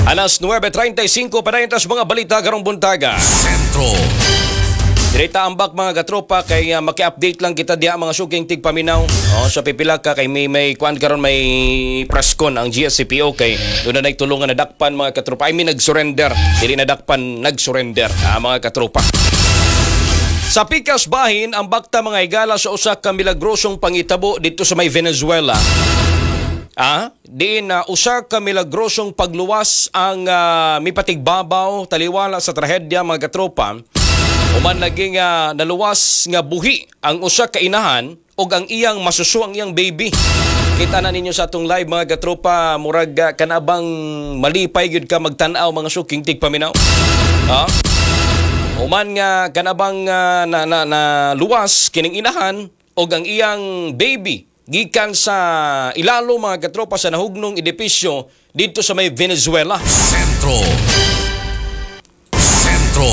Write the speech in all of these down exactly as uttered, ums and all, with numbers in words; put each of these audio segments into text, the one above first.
Alas nuwebe treinta y cinco pa na mga balita karong buntaga. Sentro. Direta ambak mga katropa kay uh, maki-update lang kita diya mga suking tigpaminaw. Oh, sa pipila ka kay may may kuan karon may preskon ang G S C P O kay doon na nagtulungan na dakpan mga katropa. I mean nag-surrender. Dili na dakpan nag-surrender ah, mga katropa. Sa pikas bahin ang bakta mga higala sa usa ka milagrosong pangitabo dito sa may Venezuela. Ah, diin na uh, usa ka milagrosong pagluwas ang uh, mipatigbabaw taliwala sa trahedya mga katropa. Uman naging uh, naluwas nga buhi ang usa ka inahan ug ang iyang masusu ang iyang baby. Kita na ninyo sa atong live mga katropa murag uh, kanabang malipay gyud ka magtan-aw mga suking tigpaminaw. Ha? Uman nga kanabang uh, na, na, na luwas kining inahan ug ang iyang baby gikan sa ilalo mga katropa sa nahugnong edipisyo dito sa may Venezuela. Sentro. Sentro.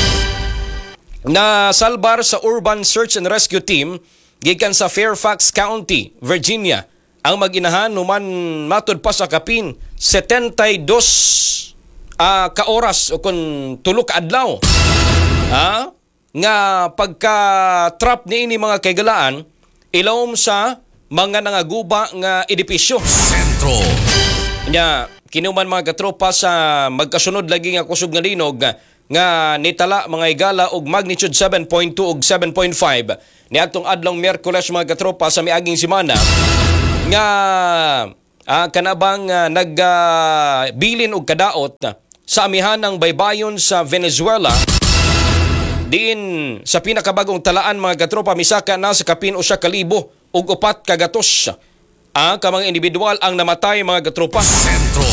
Na salbar sa Urban Search and Rescue Team gikan sa Fairfax County, Virginia. Ang mag-inahan human matud pa sa kapin setenta-two uh, ka oras o kun tulo ka adlaw. Ha? Nga pagka trap ni ini mga kaygalaan ilawom sa mga nangaguba nga edipisyo. Sentro. Nya kinuman mga katropa sa magkasunod lagi nga kusog nga linog nga nitala mga higala og magnitude seven point two ug seven point five niadtong adlong Miyerkules mga katropa sa miaging semana nga ah, kanabang uh, nagbilin uh, og kadaot sa amihanang baybayon sa Venezuela. Diin sa pinakabagong talaan mga katropa misaka na sa kapin usa ka libo ug upat ka gatos ang ka mga individual ang namatay mga katropa. Sentro.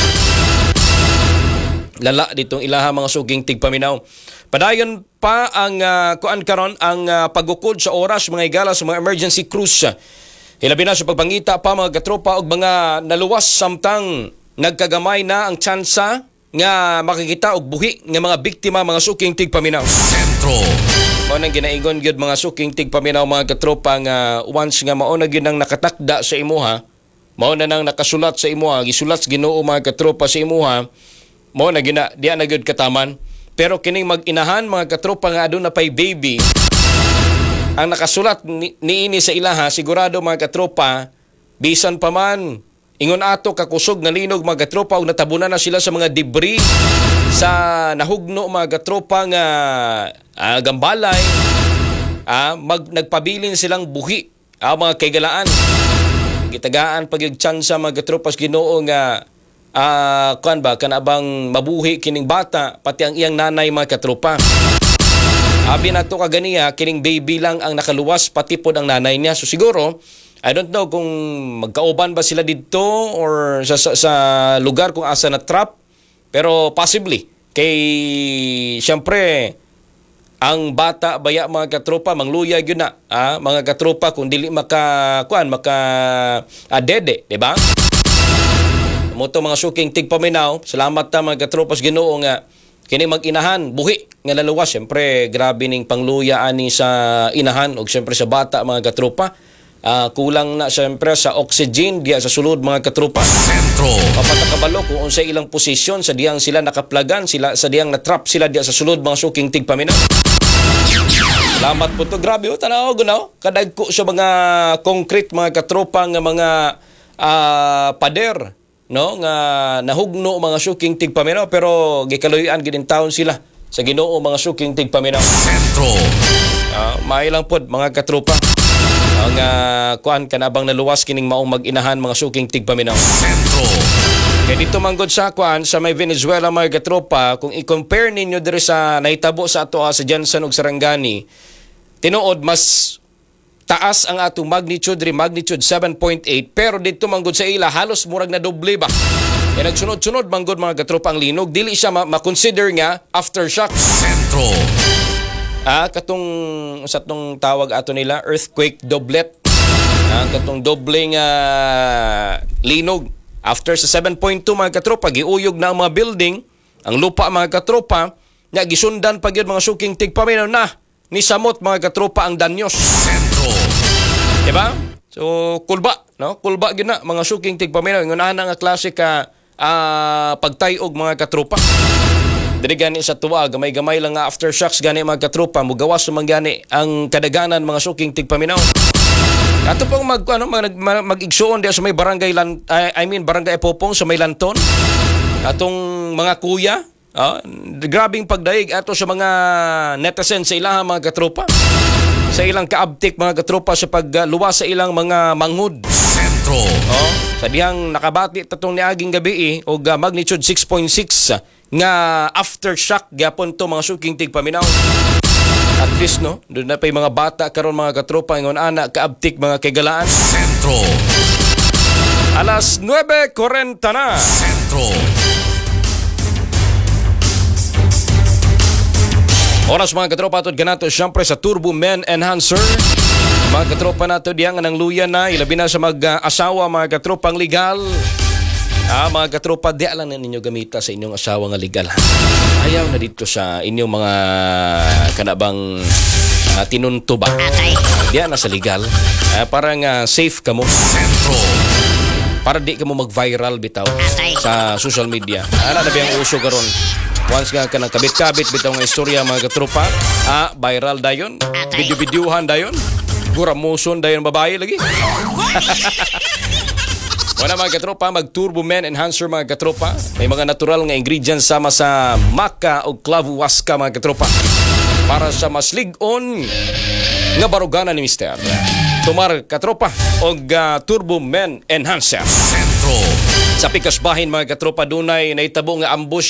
Lala ditong ilaha mga suging tigpaminaw. Padayon pa ang uh, kuan karon ang uh, pagukod sa oras mga higala sa mga emergency cruise. Hilabi na sa pagpangita pa mga katropa og mga naluwas samtang nagkagamay na ang tsansa nga makikita og buhi nga mga biktima mga suking tigpaminaw. Sentro. Mao nang ginaigon gyud mga suking tigpaminaw mga katropa nga once nga mao na gyud nang nakatakda sa imuha, mao na nang nakasulat sa imuha, gisulat sa Ginoo mga katropa sa imuha, mao na gina diya na gyud kataman. Pero kining mag-inahan mga katropa nga aduna pay baby, ang nakasulat ni, niini sa ilaha sigurado mga katropa bisan pa man ingon ato kakusog na linog mga katropa ug natabunan na sila sa mga debris sa nahugno mga katropa nga ah, gambalay ah, mag, nagpabilin silang buhi ah, mga kaygalaan gitagaan pag yung tsansa mga katropa sa Ginoo nga ah, kuan ba kanabang mabuhi kining bata pati ang iyang nanay mga katropa. Abi na to kaganiya kining baby lang ang nakaluwas pati pod ang nanay niya. So siguro I don't know kung magkauban ba sila dito or sa, sa, sa lugar kung asa na trap. Pero possibly. Kay siyempre, ang bata baya mga katropa, mangluya yun na. Ah, mga katropa kung dili maka, kuan, maka adede, di ba? Muto mga suking tigpaminaw. Salamat na mga katropa sa Ginoo nga kini mag-inahan, buhi nga laluwas. Siyempre, grabe ning pangluya ani sa inahan o siyempre sa bata mga katropa. Uh, kulang na siyempre sa oxygen diya sa sulod mga katropa. Sentro. Papatakabalo kung unsa ilang posisyon sa diyang sila nakaplagan, sila sa diyang na-trap sila diya sa sulod mga suking tigpaminaw. Salamat po to. Grabe o, tanaw, gunaw. Kadagko sa mga concrete mga katropa nga mga uh, pader, no? Nga nahugno mga suking tigpaminaw pero gikaluyan gidin taon sila sa Ginoo mga suking tigpaminaw. Sentro. Uh, may lang po mga katropa. Ang uh, kuan kanabang naluwas kining maong mag-inahan mga suking tigpaminaw. Sentro. Kaya dito manggod sa kuan sa may Venezuela mga katropa, kung i-compare ninyo diri sa nahitabo sa ato sa Jansan ug Sarangani, tinuod mas taas ang atong magnitude diri magnitude seven point eight pero dito manggod sa ila halos murag na doble ba. Kaya nagsunod-sunod manggod mga katropa ang linog, dili siya ma-consider nga aftershock. Sentro. Ah, katong sa tong tawag ato nila earthquake doublet. Ah, katong dobleng uh, linog after sa seven point two mga katropa giuyog na ang mga building, ang lupa mga katropa, nga gisundan pa gyud mga suking tigpaminaw na ni samot mga katropa ang danyos. Sentro. Diba? So kulba, no? Kulba gyud na mga suking tigpaminaw. Ingon ana nga klase ka ah, pagtayog mga katropa. Dili gani sa tuwa, gamay-gamay lang nga aftershocks gani mga katropa, mugawas man gani ang kadaganan mga suking tigpaminaw. Ato pong mag ano mag, mag-igsuon diya sa may barangay lan, I, I mean barangay Popong sa may Lanton. Atong mga kuya, ah, grabing pagdaig ato sa mga netizen sa ilang mga katropa. Sa ilang kaabtik mga katropa sa pagluwas sa ilang mga manghud. Sentro. Oh, sa dihang nakabati tatong niaging gabi eh, og uh, magnitude six point six uh, nga aftershock gyapon to mga suking tigpaminaw. At least no, doon na pa yung mga bata karon mga katropa ngon ana kaabtik mga kagalaan. Sentro. Alas nueve kuwarenta na. Sentro. Oras mga katropa atod ganato syempre sa Turbo Men Enhancer. Mga katropa nato diyan nang luya na ilabi na sa mag-asawa mga katropang legal. Ah, mga katropa, di lang na ninyo gamita sa inyong asawa nga legal. Ayaw na dito sa inyong mga kanabang uh, tinuntuba. Di na sa legal. Ah, parang uh, safe ka mo. Sentro. Para di ka mo mag-viral bitaw sa social media. Ano na ba yung uso karon? Once nga ka kabit-kabit bitaw nga istorya mga katropa, ah, viral dayon. Video-videohan dayon. Guramuson dayon babae lagi. Wala mga katropa, mag-Turbo Men Enhancer mga katropa. May mga natural nga ingredients sama sa maca o clavo waska mga katropa. Para sa mas lig-on nga baruganan ni Mister Tumar katropa og uh, Turbo Men Enhancer. Sentro. Sa pikas bahin mga katropa dunay nahitabo nga ambush